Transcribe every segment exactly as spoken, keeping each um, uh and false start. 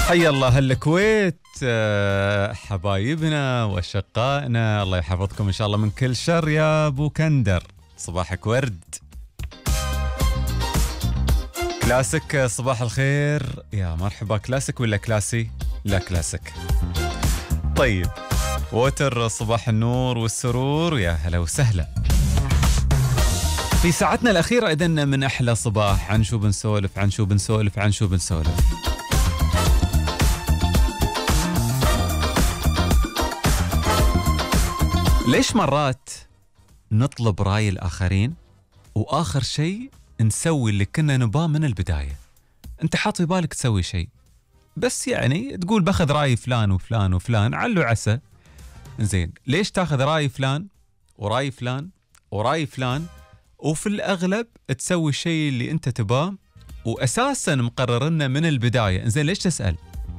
حيا الله هالكويت، حبايبنا وشقائنا، الله يحفظكم إن شاء الله من كل شر يا أبو كندر. صباحك ورد. كلاسيك صباح الخير، يا مرحبا. كلاسيك ولا كلاسي؟ لا كلاسيك. طيب ووتر صباح النور والسرور، يا هلا وسهلا. في ساعتنا الأخيرة إذن من أحلى صباح، عن شو بنسولف عن شو بنسولف عن شو بنسولف ليش مرات نطلب رأي الآخرين وآخر شيء نسوي اللي كنا نباه من البداية؟ أنت حاط في بالك تسوي شيء، بس يعني تقول باخذ رأي فلان وفلان وفلان علو عسى. زين، ليش تاخذ رأي فلان ورأي فلان ورأي فلان وفي الأغلب تسوي الشيء اللي أنت تباه وأساساً مقررنا من البداية؟ زين، ليش تسأل؟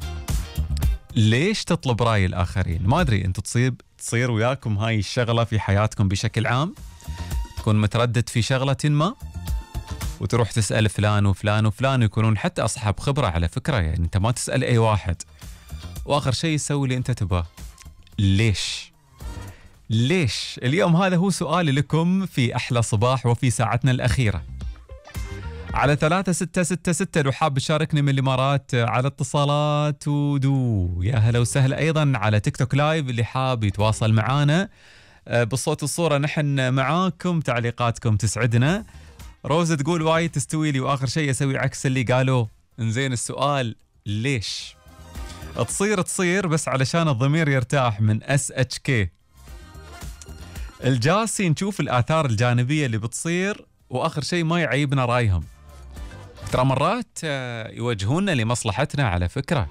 ليش تطلب رأي الآخرين؟ ما أدري، أنت تصيب تصير وياكم هاي الشغلة في حياتكم بشكل عام؟ تكون متردد في شغلة ما وتروح تسأل فلان وفلان وفلان، يكونون حتى أصحاب خبرة على فكرة، يعني أنت ما تسأل أي واحد، وآخر شيء يسوي اللي أنت تباه. ليش؟ ليش؟ اليوم هذا هو سؤالي لكم في أحلى صباح وفي ساعتنا الأخيرة على ثلاثة ستة ستة ستة. لو حاب تشاركني من الإمارات على اتصالات ودو، يا هلا وسهلا. أيضا على تيك توك لايف اللي حاب يتواصل معانا بالصوت والصورة، نحن معاكم، تعليقاتكم تسعدنا. روزة تقول وايد تستوي لي وآخر شيء أسوي عكس اللي قالوه. إنزين، السؤال ليش؟ تصير تصير بس علشان الضمير يرتاح. من اس اتش كي الجاسي، نشوف الآثار الجانبية اللي بتصير وآخر شيء ما يعيبنا رأيهم. ترى مرات يوجهوننا لمصلحتنا على فكرة،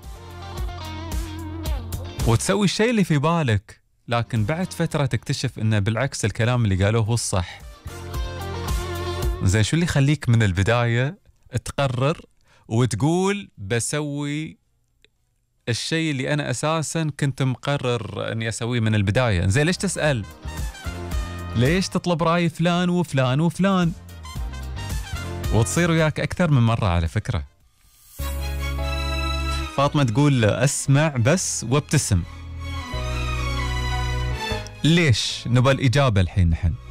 وتسوي الشيء اللي في بالك، لكن بعد فترة تكتشف إنه بالعكس الكلام اللي قالوه هو الصح. زين، شو اللي يخليك من البداية تقرر وتقول بسوي الشيء اللي أنا أساساً كنت مقرر أني أسويه من البداية؟ زين، ليش تسأل؟ ليش تطلب رأي فلان وفلان وفلان وتصير وياك أكثر من مرة على فكرة؟ فاطمة تقول أسمع بس وابتسم. ليش؟ نبى الإجابة الحين نحن.